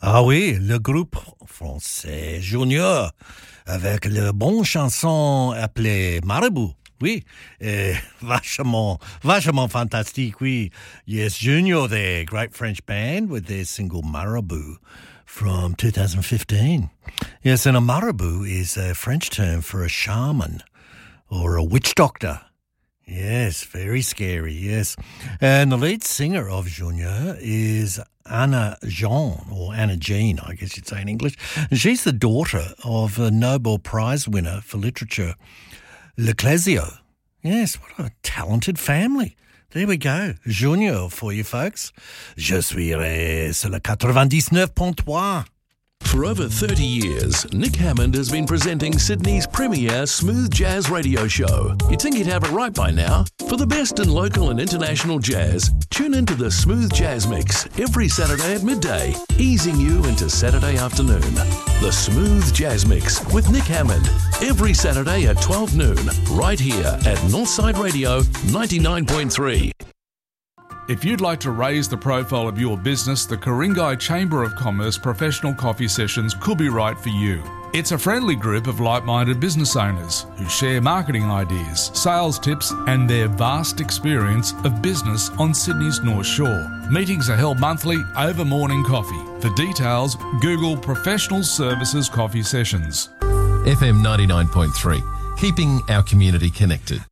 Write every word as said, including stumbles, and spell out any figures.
Ah oui, le groupe français Junior, avec le bon chanson appelé Marabout. Oui, eh, vachement, vachement fantastique, oui. Yes, Junior, their great French band with their single Marabout from two thousand fifteen. Yes, and a marabout is a French term for a shaman or a witch doctor. Yes, very scary, yes. And the lead singer of Junior is Anna Jean, or Anna Jean, I guess you'd say in English. And she's the daughter of a Nobel Prize winner for literature, Leclésio. Yes, what a talented family. There we go. Junior for you folks. Je suivrai sur le quatre-vingt-dix-neuf point trois. For over thirty years, Nick Hammond has been presenting Sydney's premier smooth jazz radio show. You'd think he'd have it right by now. For the best in local and international jazz, tune into the Smooth Jazz Mix every Saturday at midday, easing you into Saturday afternoon. The Smooth Jazz Mix with Nick Hammond, every Saturday at twelve noon, right here at Northside Radio ninety-nine point three. If you'd like to raise the profile of your business, the Ku-ring-gai Chamber of Commerce Professional Coffee Sessions could be right for you. It's a friendly group of like-minded business owners who share marketing ideas, sales tips and their vast experience of business on Sydney's North Shore. Meetings are held monthly over morning coffee. For details, Google Professional Services Coffee Sessions. F M ninety-nine point three, keeping our community connected.